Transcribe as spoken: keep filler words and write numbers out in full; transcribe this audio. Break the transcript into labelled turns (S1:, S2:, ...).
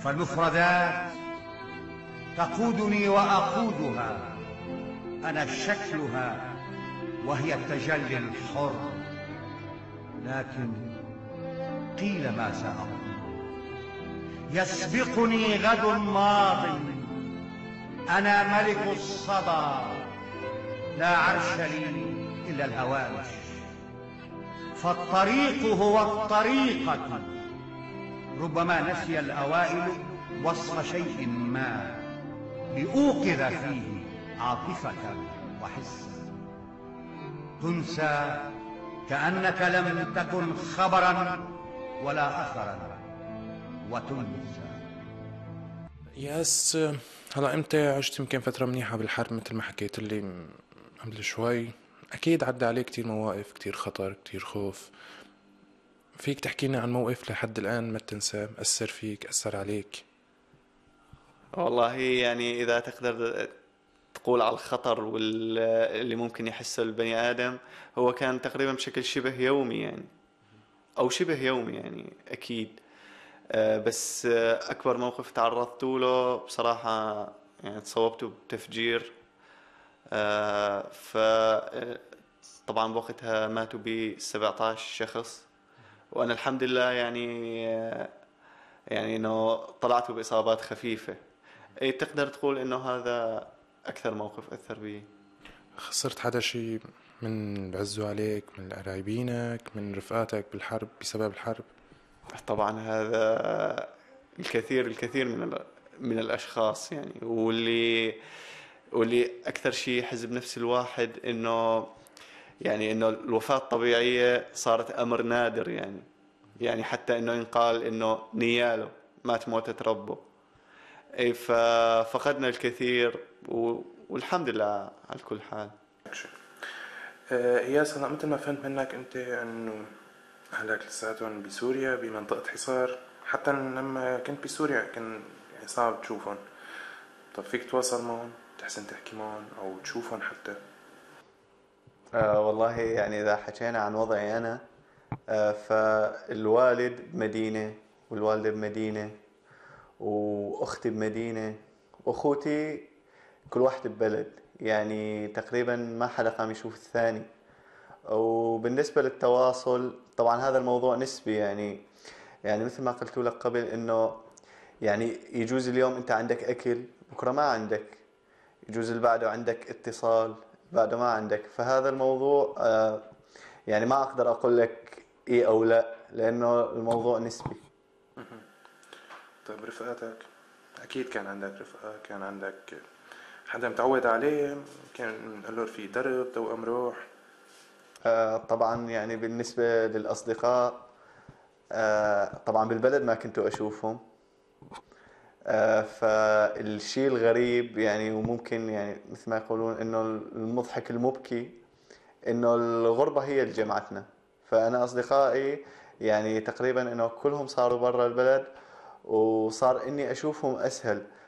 S1: فالمفردات تقودني وأقودها، أنا شكلها وهي التجلي الحر. لكن قيل ما سأقول، يسبقني غد ماض، أنا ملك الصدى، لا عرش لي إلا الهوامش. فالطريق هو الطريقة، ربما نسي الأوائل وصف شيء ما لأوقظ فيه عاطفة وحسا، تنسى كأنك لم تكن خبرا ولا أثرا وتنسى.
S2: ياس، هلا انت عشت يمكن فترة منيحة بالحرب مثل ما حكيت لي قبل شوي، اكيد عدى عليك كتير مواقف، كتير خطر، كتير خوف. فيك تحكينا عن موقف لحد الآن ما تنساه، أثر فيك، أثر عليك؟
S3: والله يعني إذا تقدر تقول على الخطر واللي ممكن يحسه البني آدم، هو كان تقريبا بشكل شبه يومي يعني، أو شبه يومي يعني أكيد. بس أكبر موقف تعرضت له بصراحة يعني تصوبته بتفجير. فطبعا بوقتها ماتوا بي سبعة عشر شخص، وأنا الحمد لله يعني يعني إنه طلعت بإصابات خفيفة. أي تقدر تقول إنه هذا أكثر موقف أثر بي.
S2: خسرت حدا شي من العزو عليك، من قرايبينك، من رفقاتك بالحرب بسبب الحرب؟
S3: طبعا هذا الكثير الكثير من من الأشخاص يعني، واللي واللي أكثر شيء يحز بنفس الواحد إنه يعني إنه الوفاة الطبيعية صارت أمر نادر يعني. يعني حتى إنه ينقال إنه نياله مات موتة ربه. أي ففقدنا الكثير و... والحمد لله على كل حال.
S2: إياس، أنا مثل ما فهمت منك أنت إنه أهلك لساتهم بسوريا بمنطقة حصار، حتى لما كنت بسوريا كان يعني صعب تشوفهم. طب فيك تواصل معهم، تحسن تحكي معهم أو تشوفهم حتى؟
S3: آه والله يعني إذا حكينا عن وضعي أنا، آه فالوالد بمدينة والوالدة بمدينة وأختي بمدينة وأخوتي كل واحد ببلد، يعني تقريبا ما حدا قام يشوف الثاني. وبالنسبة للتواصل طبعا هذا الموضوع نسبي يعني. يعني مثل ما قلت لك قبل إنه يعني يجوز اليوم أنت عندك أكل، بكرة ما عندك، يجوز اللي بعده عندك اتصال، بعده ما عندك. فهذا الموضوع آه يعني ما أقدر أقول لك إيه أو لا، لأنه الموضوع نسبي.
S2: طيب رفقاتك، أكيد كان عندك رفقة، كان عندك حدا متعود عليه، كان نقول في درب توأم روح؟
S3: آه طبعا يعني بالنسبة للأصدقاء، آه طبعا بالبلد ما كنت أشوفهم. آه فالشيء الغريب يعني، وممكن يعني مثل ما يقولون إنه المضحك المبكي، إنه الغربة هي اللي جمعتنا. فأنا أصدقائي يعني تقريبا إنه كلهم صاروا برا البلد، وصار إني أشوفهم أسهل.